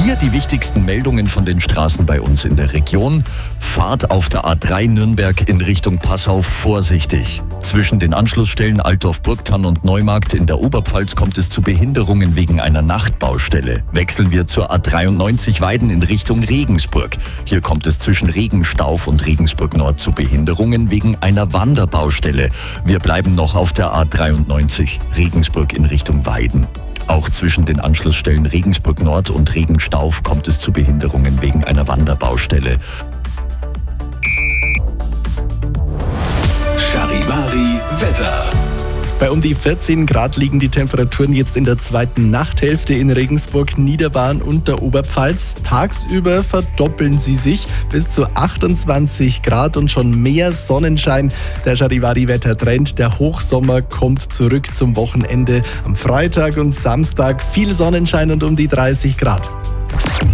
Hier die wichtigsten Meldungen von den Straßen bei uns in der Region. Fahrt auf der A3 Nürnberg in Richtung Passau vorsichtig. Zwischen den Anschlussstellen Altdorf-Burgthann und Neumarkt in der Oberpfalz kommt es zu Behinderungen wegen einer Nachtbaustelle. Wechseln wir zur A93 Weiden in Richtung Regensburg. Hier kommt es zwischen Regenstauf und Regensburg Nord zu Behinderungen wegen einer Wanderbaustelle. Wir bleiben noch auf der A93 Regensburg in Richtung Weiden. Auch zwischen den Anschlussstellen Regensburg Nord und Regenstauf kommt es zu Behinderungen wegen einer Wanderbaustelle. Charivari Wetter. Bei um die 14 Grad liegen die Temperaturen jetzt in der zweiten Nachthälfte in Regensburg, Niederbayern und der Oberpfalz. Tagsüber verdoppeln sie sich bis zu 28 Grad und schon mehr Sonnenschein. Der Charivari-Wettertrend, der Hochsommer kommt zurück zum Wochenende. Am Freitag und Samstag viel Sonnenschein und um die 30 Grad.